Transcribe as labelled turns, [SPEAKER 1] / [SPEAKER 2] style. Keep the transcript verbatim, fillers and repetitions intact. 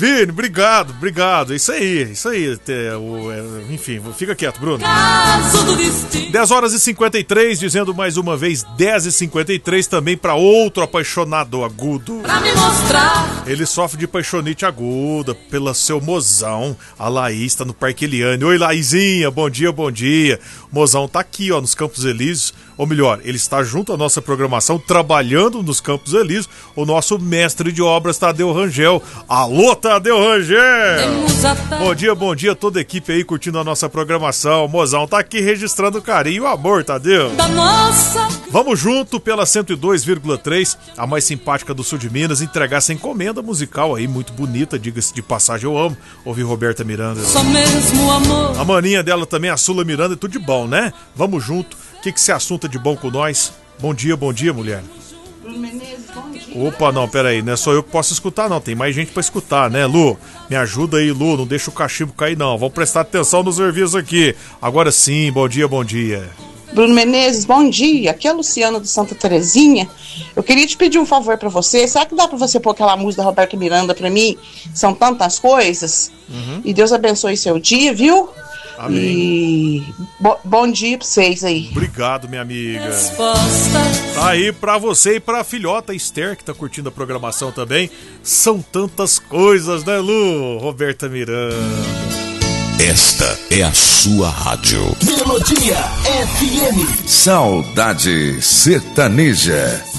[SPEAKER 1] Vini, obrigado, obrigado. Isso aí, isso aí. É, o, é, enfim, fica quieto, Bruno. dez horas e cinquenta e três, dizendo mais uma vez dez e cinquenta e três também para outro apaixonado agudo. Pra me mostrar. Ele sofre de paixonite aguda pela seu mozão. A Laís tá no Parque Eliane. Oi, Laizinha, bom dia, bom dia. O mozão tá aqui, ó, nos Campos Elíseos. Ou melhor, ele está junto à nossa programação, trabalhando nos Campos Elíseos. O nosso mestre de obras, Tadeu Rangel. Alô, Tadeu Rangel! Bom dia, bom dia, toda a equipe aí curtindo a nossa programação. O mozão tá aqui registrando o carinho e o amor, Tadeu. Vamos junto pela cento e dois vírgula três, a mais simpática do sul de Minas, entregar essa encomenda musical aí, muito bonita, diga-se de passagem, eu amo ouvir Roberta Miranda. Só mesmo amor. A maninha dela também, a Sula Miranda, é tudo de bom, né? Vamos junto. O que que você assunta de bom com nós? Bom dia, bom dia, mulher.
[SPEAKER 2] Bruno Menezes, bom dia.
[SPEAKER 1] Opa, não, peraí, não é só eu que posso escutar, não. Tem mais gente pra escutar, né, Lu? Me ajuda aí, Lu, não deixa o cachimbo cair, não. Vamos prestar atenção nos serviços aqui. Agora sim, bom dia, bom dia.
[SPEAKER 2] Bruno Menezes, bom dia. Aqui é a Luciana do Santa Terezinha. Eu queria te pedir um favor pra você. Será que dá pra você pôr aquela música da Roberta Miranda pra mim? São tantas coisas. Uhum. E Deus abençoe seu dia, viu?
[SPEAKER 1] Amém.
[SPEAKER 2] E bo- bom dia pra vocês aí.
[SPEAKER 1] Obrigado, minha amiga. Tá aí pra você e pra filhota Esther, que tá curtindo a programação também. São tantas coisas, né, Lu? Roberta Miranda.
[SPEAKER 3] Esta é a sua rádio.
[SPEAKER 4] Melodia F M.
[SPEAKER 3] Saudade Sertaneja.